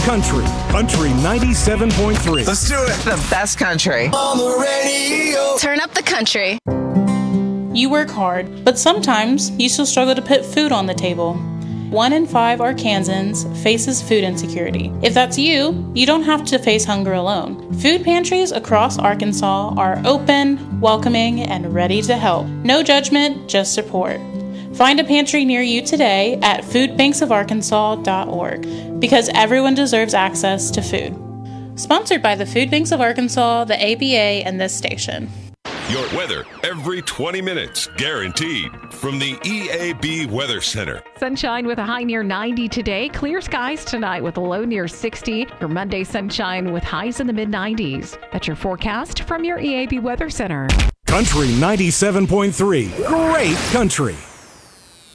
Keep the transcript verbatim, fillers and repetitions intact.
country. Country ninety-seven point three. Let's do it. The best country. On the radio. Turn up the country. You work hard, but sometimes you still struggle to put food on the table. One in five Arkansans faces food insecurity. If that's you, you don't have to face hunger alone. Food pantries across Arkansas are open, welcoming, and ready to help. No judgment, just support. Find a pantry near you today at food banks of arkansas dot org because everyone deserves access to food. Sponsored by the Food Banks of Arkansas, the A B A, and this station. Your weather every twenty minutes, guaranteed, from the E A B Weather Center. Sunshine with a high near ninety today. Clear skies tonight with a low near sixty. Your Monday sunshine with highs in the mid nineties. That's your forecast from your E A B Weather Center. Country ninety-seven point three. Great country.